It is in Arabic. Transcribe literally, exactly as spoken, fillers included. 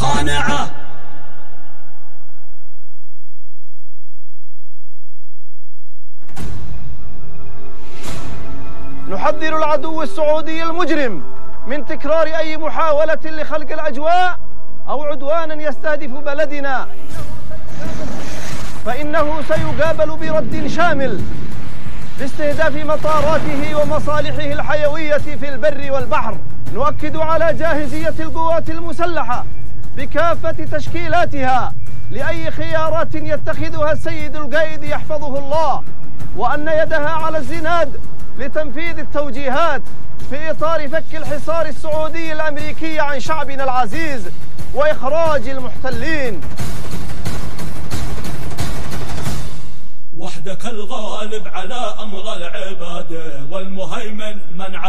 خانعة. نحذر العدو السعودي المجرم من تكرار أي محاولة لخلق الأجواء أو عدوان يستهدف بلدنا، فإنه سيقابل برد شامل باستهداف مطاراته ومصالحه الحيوية في البر والبحر. نؤكد على جاهزية القوات المسلحة بكافة تشكيلاتها لأي خيارات يتخذها السيد القائد يحفظه الله، وأن يدها على الزناد لتنفيذ التوجيهات في إطار فك الحصار السعودي الأمريكي عن شعبنا العزيز وإخراج المحتلين. وحدك الغالب على أمر العباد والمهيمن من